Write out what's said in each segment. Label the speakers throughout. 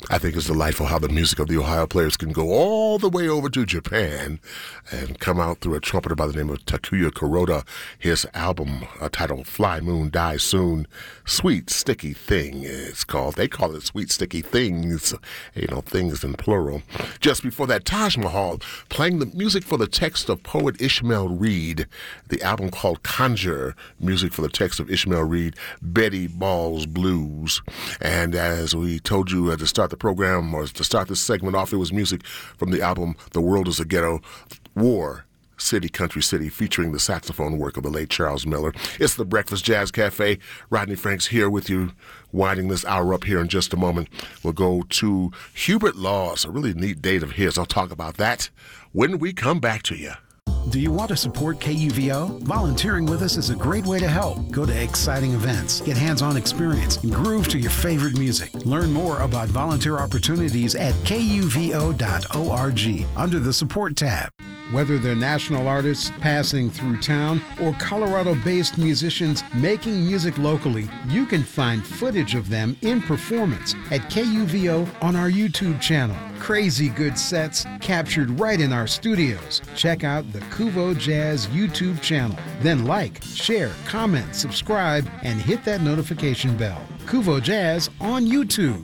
Speaker 1: I think it's delightful how the music of the Ohio Players can go all the way over to Japan and come out through a trumpeter by the name of Takuya Kuroda. His album titled Fly Moon Die Soon, Sweet Sticky Thing it's called. They call it Sweet Sticky Things, things in plural. Just before that, Taj Mahal playing the music for the text of poet Ishmael Reed, the album called Conjure, music for the text of Ishmael Reed, Betty Ball's Blues. And as we told you to start the program, or to start this segment off, it was music from the album The World is a Ghetto, War, City, Country City, featuring the saxophone work of the late Charles Miller. It's the Breakfast Jazz Cafe. Rodney Franks here with you, winding this hour up here in just a moment. We'll go to Hubert Laws, a really neat date of his. I'll talk about that when we come back to you.
Speaker 2: Do you want to support KUVO? Volunteering with us is a great way to help. Go to exciting events, get hands-on experience, and groove to your favorite music. Learn more about volunteer opportunities at kuvo.org under the Support tab. Whether they're national artists passing through town or Colorado-based musicians making music locally, you can find footage of them in performance at KUVO on our YouTube channel. Crazy good sets captured right in our studios. Check out the Kuvo Jazz YouTube channel. Then like, share, comment, subscribe, and hit that notification bell. Kuvo Jazz on YouTube.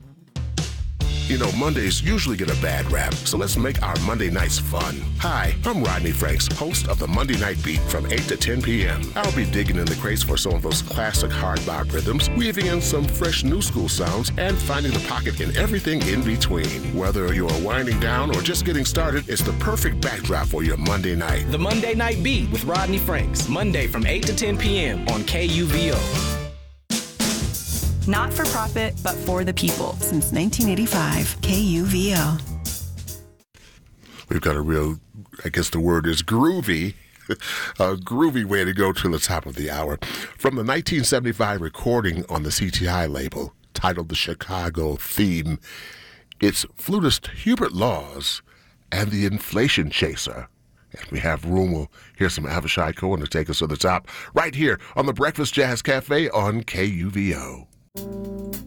Speaker 1: Mondays usually get a bad rap, so let's make our Monday nights fun. Hi, I'm Rodney Franks, host of the Monday Night Beat from 8 to 10 p.m. I'll be digging in the crates for some of those classic hard bop rhythms, weaving in some fresh new school sounds, and finding the pocket in everything in between. Whether you're winding down or just getting started, it's the perfect backdrop for your Monday night.
Speaker 3: The Monday Night Beat with Rodney Franks, Monday from 8 to 10 p.m. on KUVO.
Speaker 4: Not for profit, but for the people. Since 1985, KUVO.
Speaker 1: We've got a real, I guess the word is groovy, a groovy way to go to the top of the hour. From the 1975 recording on the CTI label, titled The Chicago Theme, it's flutist Hubert Laws and the Inflation Chaser. If we have room, we'll hear some Avishai Cohen to take us to the top, right here on the Breakfast Jazz Cafe on KUVO.